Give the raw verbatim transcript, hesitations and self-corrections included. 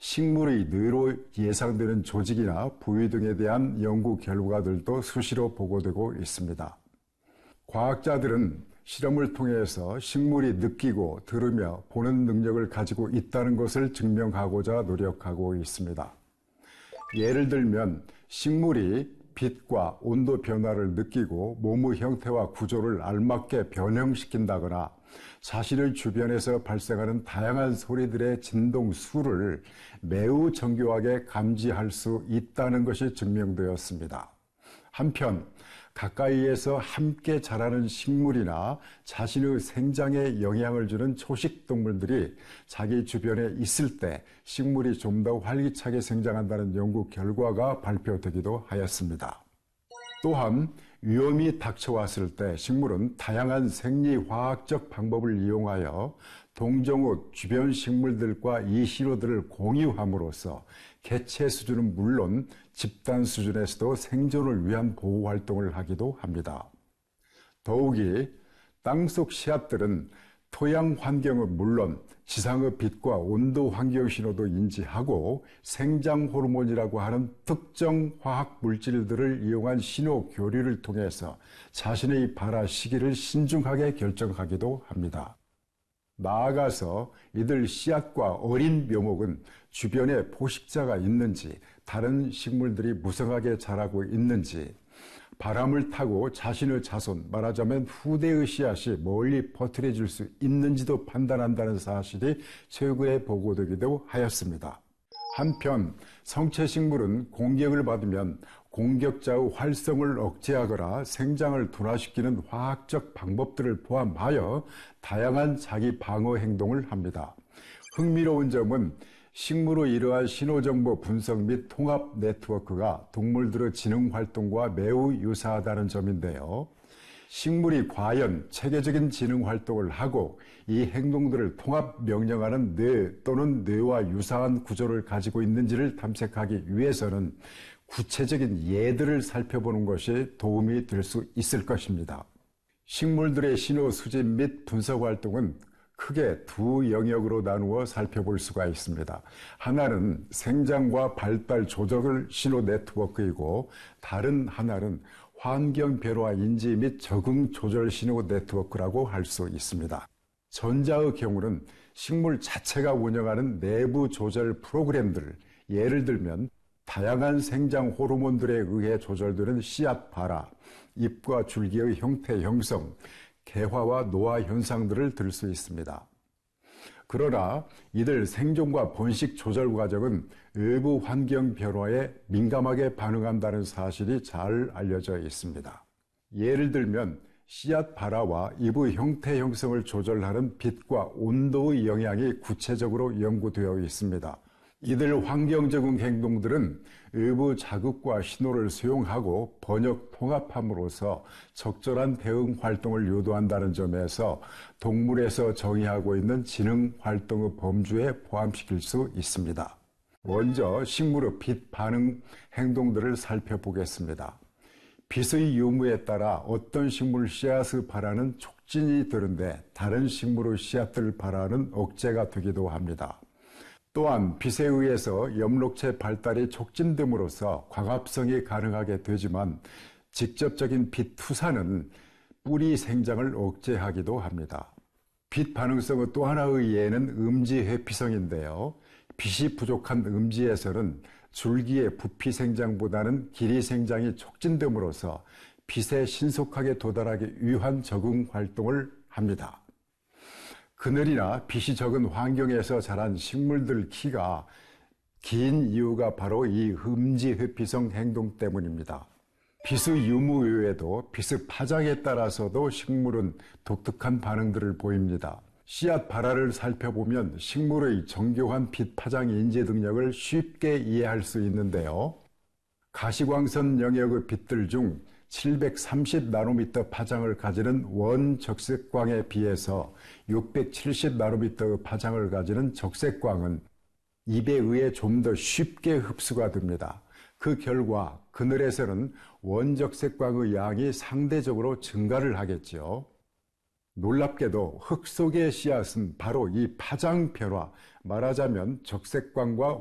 식물의 뇌로 예상되는 조직이나 부위 등에 대한 연구 결과들도 수시로 보고되고 있습니다. 과학자들은 실험을 통해서 식물이 느끼고 들으며 보는 능력을 가지고 있다는 것을 증명하고자 노력하고 있습니다. 예를 들면 식물이 빛과 온도 변화를 느끼고 몸의 형태와 구조를 알맞게 변형시킨다거나 자신의 주변에서 발생하는 다양한 소리들의 진동 수를 매우 정교하게 감지할 수 있다는 것이 증명되었습니다. 한편 가까이에서 함께 자라는 식물이나 자신의 생장에 영향을 주는 초식동물들이 자기 주변에 있을 때 식물이 좀 더 활기차게 생장한다는 연구 결과가 발표되기도 하였습니다. 또한 위험이 닥쳐왔을 때 식물은 다양한 생리화학적 방법을 이용하여 동종의 주변 식물들과 이 신호들을 공유함으로써 개체 수준은 물론 집단 수준에서도 생존을 위한 보호 활동을 하기도 합니다. 더욱이 땅속 씨앗들은 토양 환경은 물론 지상의 빛과 온도 환경 신호도 인지하고 생장 호르몬이라고 하는 특정 화학 물질들을 이용한 신호 교류를 통해서 자신의 발화 시기를 신중하게 결정하기도 합니다. 나아가서 이들 씨앗과 어린 묘목은 주변에 포식자가 있는지, 다른 식물들이 무성하게 자라고 있는지, 바람을 타고 자신의 자손, 말하자면 후대의 씨앗이 멀리 퍼뜨려질 수 있는지도 판단한다는 사실이 최근에 보고되기도 하였습니다. 한편 성체식물은 공격을 받으면 공격자의 활성을 억제하거나 생장을 둔화시키는 화학적 방법들을 포함하여 다양한 자기 방어 행동을 합니다. 흥미로운 점은 식물의 이러한 신호정보 분석 및 통합 네트워크가 동물들의 지능 활동과 매우 유사하다는 점인데요. 식물이 과연 체계적인 지능 활동을 하고 이 행동들을 통합 명령하는 뇌 또는 뇌와 유사한 구조를 가지고 있는지를 탐색하기 위해서는 구체적인 예들을 살펴보는 것이 도움이 될 수 있을 것입니다. 식물들의 신호 수집 및 분석 활동은 크게 두 영역으로 나누어 살펴볼 수가 있습니다. 하나는 생장과 발달 조절 신호 네트워크이고 다른 하나는 환경 변화 인지 및 적응 조절 신호 네트워크라고 할 수 있습니다. 전자의 경우는 식물 자체가 운영하는 내부 조절 프로그램들, 예를 들면 다양한 생장 호르몬들에 의해 조절되는 씨앗 발화, 잎과 줄기의 형태 형성, 개화와 노화 현상들을 들 수 있습니다. 그러나 이들 생존과 번식 조절 과정은 외부 환경 변화에 민감하게 반응한다는 사실이 잘 알려져 있습니다. 예를 들면 씨앗 발화와 잎의 형태 형성을 조절하는 빛과 온도의 영향이 구체적으로 연구되어 있습니다. 이들 환경 적응 행동들은 외부 자극과 신호를 수용하고 번역 통합함으로써 적절한 대응 활동을 유도한다는 점에서 동물에서 정의하고 있는 지능 활동의 범주에 포함시킬 수 있습니다. 먼저 식물의 빛 반응 행동들을 살펴보겠습니다. 빛의 유무에 따라 어떤 식물 씨앗의 발화는 촉진이 되는데 다른 식물의 씨앗들 발화는 억제가 되기도 합니다. 또한 빛에 의해서 엽록체 발달이 촉진됨으로써 광합성이 가능하게 되지만 직접적인 빛 투사는 뿌리 생장을 억제하기도 합니다. 빛 반응성의 또 하나의 예는 음지 회피성인데요. 빛이 부족한 음지에서는 줄기의 부피 생장보다는 길이 생장이 촉진됨으로써 빛에 신속하게 도달하기 위한 적응 활동을 합니다. 그늘이나 빛이 적은 환경에서 자란 식물들 키가 긴 이유가 바로 이 음지 회피성 행동 때문입니다. 빛의 유무 외에도 빛의 파장에 따라서도 식물은 독특한 반응들을 보입니다. 씨앗 발화를 살펴보면 식물의 정교한 빛 파장 인지 능력을 쉽게 이해할 수 있는데요. 가시광선 영역의 빛들 중 칠백삼십 나노미터 파장을 가지는 원적색광에 비해서 육백칠십 나노미터의 파장을 가지는 적색광은 잎에 의해 좀 더 쉽게 흡수가 됩니다. 그 결과 그늘에서는 원적색광의 양이 상대적으로 증가를 하겠지요. 놀랍게도 흙 속의 씨앗은 바로 이 파장 변화, 말하자면 적색광과